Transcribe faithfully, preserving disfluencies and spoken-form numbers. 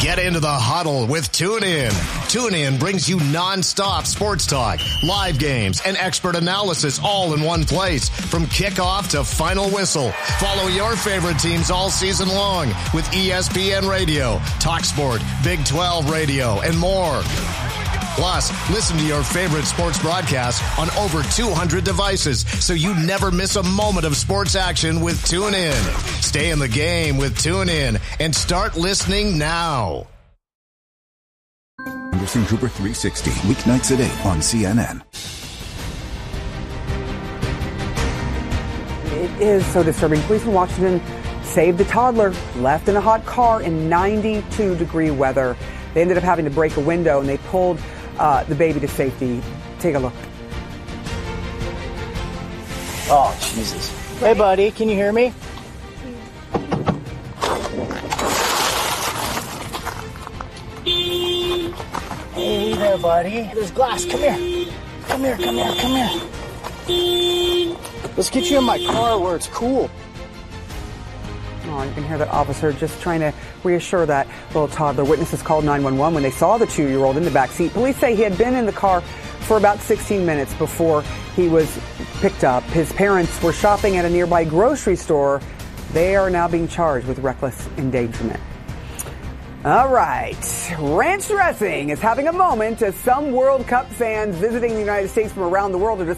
Get into the huddle with TuneIn. TuneIn brings you nonstop sports talk, live games, and expert analysis all in one place. From kickoff to final whistle, follow your favorite teams all season long with E S P N Radio, TalkSport, Big twelve Radio, and more. Plus, listen to your favorite sports broadcasts on over two hundred devices so you never miss a moment of sports action with TuneIn. Stay in the game with TuneIn and start listening now. Anderson Cooper three sixty, weeknights at eight on C N N. It is so disturbing. Police in Washington saved a toddler left in a hot car in ninety-two degree weather. They ended up having to break a window, and they pulled uh, the baby to safety. Take a look. Oh, Jesus. Hey, buddy, can you hear me? Hey there, buddy. There's glass. Come here. Come here, come here, come here. Let's get you in my car where it's cool. Oh, you can hear that officer just trying to reassure that little toddler. Witnesses called nine one one when they saw the two-year-old in the back seat. Police say he had been in the car for about sixteen minutes before he was picked up. His parents were shopping at a nearby grocery store. They are now being charged with reckless endangerment. All right. Ranch dressing is having a moment as some World Cup fans visiting the United States from around the world are